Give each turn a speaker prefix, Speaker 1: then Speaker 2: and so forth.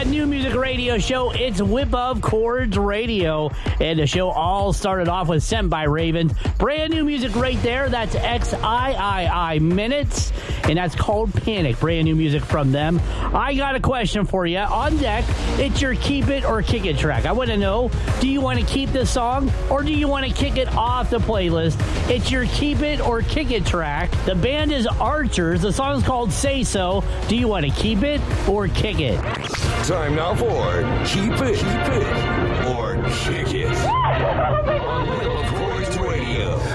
Speaker 1: brand new music radio show. It's Whip of Chords Radio. And the show all started off with Sent by Raven. Brand new music right there. That's XIII Minutes. And that's called Panic. Brand new music from them. I got a question for you. On deck, it's your Keep It or Kick It track. I want to know, do you want to keep this song or do you want to kick it off the playlist? It's your Keep It or Kick It track. The band is Archers. The song is called Say So. Do you want to keep it or kick it?
Speaker 2: Time now for Keep It or Kick It.